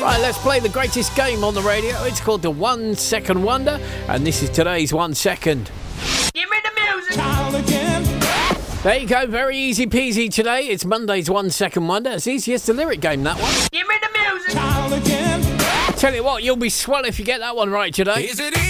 Right, let's play the greatest game on the radio. It's called the 1 Second Wonder, and this is today's 1 second. Give me the music. There you go, very easy peasy today. It's Monday's 1 Second Wonder. It's easy as the lyric game, that one. Give me the music. Tell you what, you'll be swell if you get that one right today. Is it